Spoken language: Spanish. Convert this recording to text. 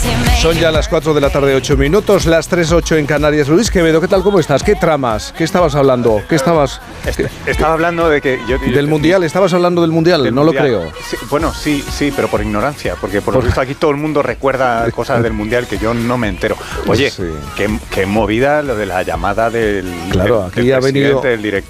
Son ya las 4 de la tarde, 8 minutos, las 3:08 en Canarias. Luis Quevedo, ¿qué tal? ¿Cómo estás? ¿Qué tramas? ¿Qué estabas hablando? Estaba hablando de que... ¿Del Mundial? ¿Estabas hablando del Mundial? No lo creo. Sí, bueno, sí, pero por ignorancia, porque por lo visto aquí todo el mundo recuerda cosas del Mundial que yo no me entero. Oye, sí. qué movida lo de la llamada del, claro, del aquí ha venido del director